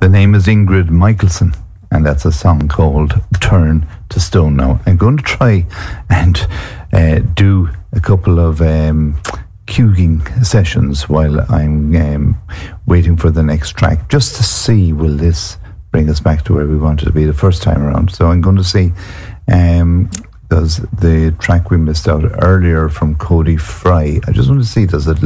The name is Ingrid Michaelson, and that's a song called Turn to Stone. Now, I'm going to try and do a couple of cueing sessions while I'm waiting for the next track, just to see will this bring us back to where we wanted to be the first time around. So I'm going to see does the track we missed out earlier from Cody Fry, I just want to see, does it